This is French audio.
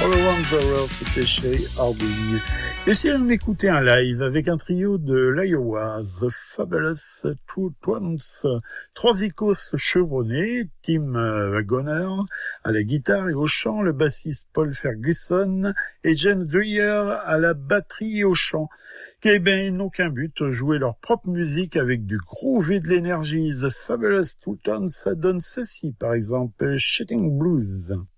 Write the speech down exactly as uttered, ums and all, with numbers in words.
All Around the World, c'était chez Harding. Et si on écoutait un live avec un trio de l'Iowa, The Fabulous Two Twins, trois icônes chevronnés, Tim Wagoner à la guitare et au chant, le bassiste Paul Ferguson et James Dreyer à la batterie et au chant, qui eh ben, n'ont qu'un but, jouer leur propre musique avec du groove et de l'énergie. The Fabulous Two Twins, ça donne ceci, par exemple, Shitting Blues.